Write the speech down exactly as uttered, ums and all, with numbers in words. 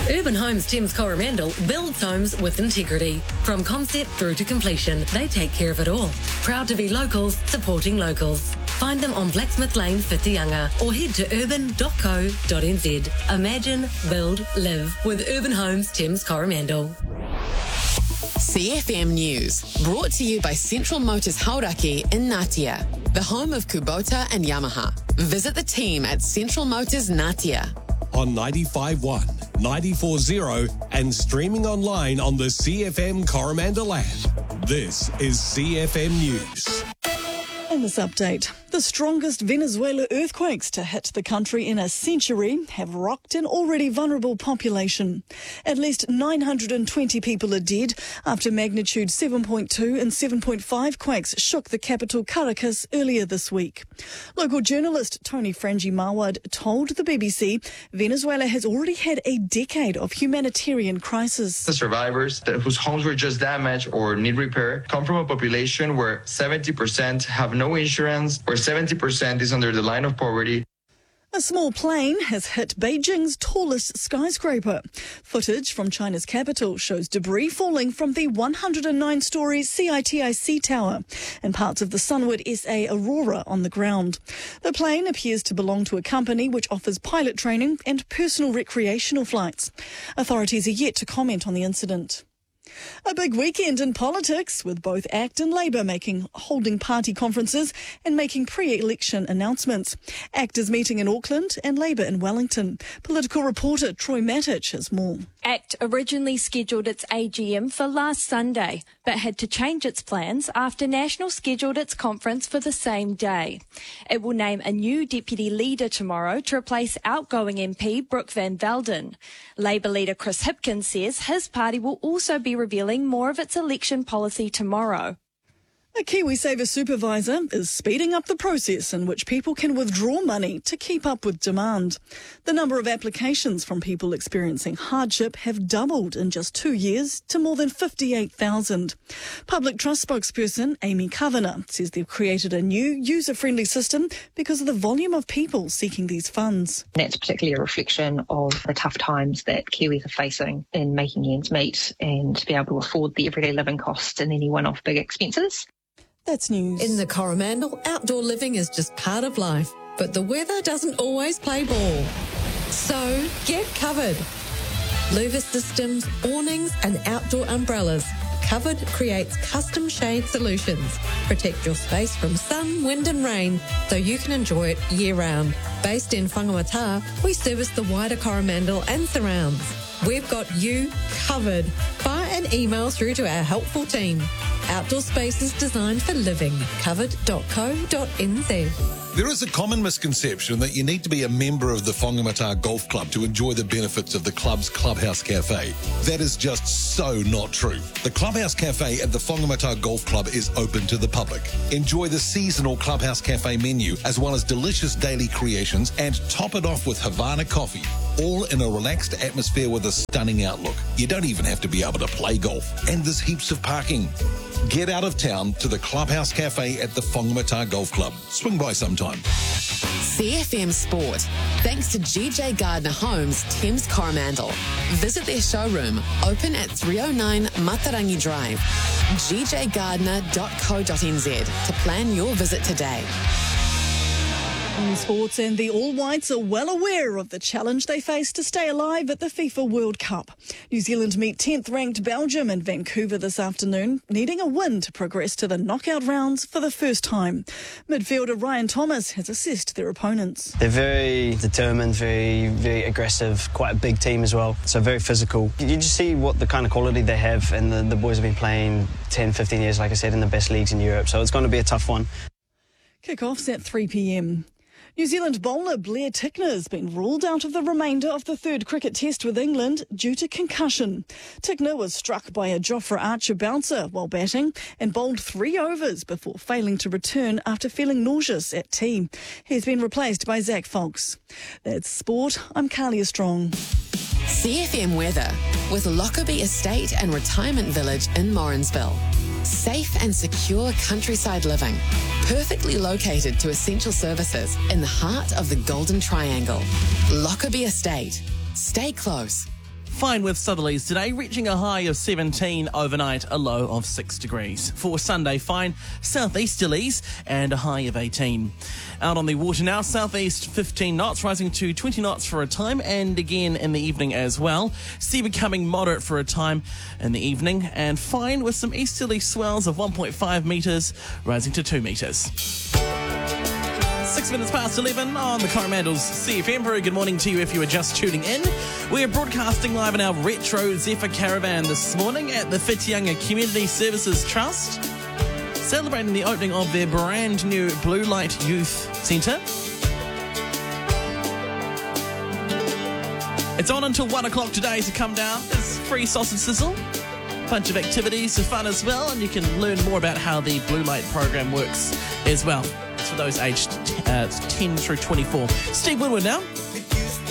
Urban Homes Thames Coromandel builds homes with integrity. From concept through to completion, they take care of it all. Proud to be locals, supporting locals. Find them on Blacksmith Lane, Whitianga, or head to urban dot co dot n z. Imagine, build, live with Urban Homes Thames Coromandel. C F M News, brought to you by Central Motors Hauraki in Ngatea, the home of Kubota and Yamaha. Visit the team at Central Motors Ngatea. On ninety-five point one, ninety-four point zero and streaming online on the C F M Coromandel app. This is C F M News. In this update, the strongest Venezuela earthquakes to hit the country in a century have rocked an already vulnerable population. At least nine hundred twenty people are dead after magnitude seven point two and seven point five quakes shook the capital Caracas earlier this week. Local journalist Tony Frangi Mawad told the B B C Venezuela has already had a decade of humanitarian crisis. The survivors whose homes were just damaged or need repair come from a population where seventy percent have no insurance, or seventy percent is under the line of poverty. A small plane has hit Beijing's tallest skyscraper. Footage from China's capital shows debris falling from the one hundred nine storey C I T I C tower and parts of the Sunwood S A Aurora on the ground. The plane appears to belong to a company which offers pilot training and personal recreational flights. Authorities are yet to comment on the incident. A big weekend in politics, with both ACT and Labour making holding party conferences and making pre-election announcements. ACT is meeting in Auckland and Labour in Wellington. Political reporter Troy Matic has more. ACT originally scheduled its A G M for last Sunday, but had to change its plans after National scheduled its conference for the same day. It will name a new deputy leader tomorrow to replace outgoing M P Brooke Van Velden. Labour leader Chris Hipkins says his party will also be revealing more of its election policy tomorrow. A KiwiSaver supervisor is speeding up the process in which people can withdraw money to keep up with demand. The number of applications from people experiencing hardship have doubled in just two years to more than fifty-eight thousand. Public Trust spokesperson Amy Kavanagh says they've created a new user-friendly system because of the volume of people seeking these funds. That's particularly a reflection of the tough times that Kiwis are facing in making ends meet and to be able to afford the everyday living costs and any one-off big expenses. That's news. In the Coromandel, outdoor living is just part of life, but the weather doesn't always play ball. So get covered. Louver systems, awnings and outdoor umbrellas. Covered creates custom shade solutions. Protect your space from sun, wind and rain so you can enjoy it year round. Based in Whangamata, we service the wider Coromandel and surrounds. We've got you covered. Fire an email through to our helpful team. Outdoor spaces designed for living. covered dot co dot n z. There is a common misconception that you need to be a member of the Whangamata Golf Club to enjoy the benefits of the club's Clubhouse Cafe. That is just so not true. The Clubhouse Cafe at the Whangamata Golf Club is open to the public. Enjoy the seasonal Clubhouse Cafe menu as well as delicious daily creations and top it off with Havana coffee, all in a relaxed atmosphere with a stunning outlook. You don't even have to be able to play golf, and there's heaps of parking. Get out of town to the Clubhouse Cafe at the Whangamata Golf Club. Swing by sometime. C F M Sport, thanks to G J Gardner Homes, Thames Coromandel. Visit their showroom, open at three oh nine Matarangi Drive. g j gardner dot co dot n z to plan your visit today. In sports, and the All Whites are well aware of the challenge they face to stay alive at the FIFA World Cup. New Zealand meet tenth-ranked Belgium in Vancouver this afternoon, needing a win to progress to the knockout rounds for the first time. Midfielder Ryan Thomas has assessed their opponents. They're very determined, very, very aggressive, quite a big team as well, so very physical. You just see what the kind of quality they have, and the, the boys have been playing ten, fifteen years, like I said, in the best leagues in Europe, so it's going to be a tough one. Kick-off's at three p m. New Zealand bowler Blair Tickner has been ruled out of the remainder of the third cricket test with England due to concussion. Tickner was struck by a Jofra Archer bouncer while batting and bowled three overs before failing to return after feeling nauseous at tea. He's been replaced by Zach Fox. That's sport. I'm Carlia Strong. C F M weather with Lockerbie Estate and Retirement Village in Morrinsville. Safe and secure countryside living, perfectly located to essential services in the heart of the Golden Triangle. Lockerbie Estate. Stay close. Fine with southerlies today, reaching a high of seventeen overnight, a low of six degrees. For Sunday, fine southeasterlies and a high of eighteen. Out on the water now, southeast fifteen knots, rising to twenty knots for a time, and again in the evening as well. Sea becoming moderate for a time in the evening, and fine with some easterly swells of one point five metres, rising to two metres. Six minutes past eleven on the Coromandels C F M. Very good morning to you if you are just tuning in. We are broadcasting live in our Retro Zephyr Caravan this morning at the Whitianga Community Services Trust, celebrating the opening of their brand new Blue Light Youth Centre. It's on until one o'clock today, so come down. There's free sausage sizzle, bunch of activities for fun as well, and you can learn more about how the Blue Light program works as well. It's for those aged uh, ten through twenty-four. Steve Winwood now.